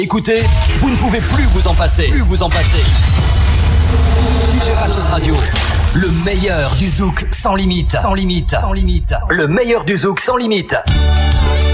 Écoutez, vous ne pouvez plus vous en passer. DJ Patos Radio, le meilleur du zouk sans limite. Le meilleur du zouk sans limite.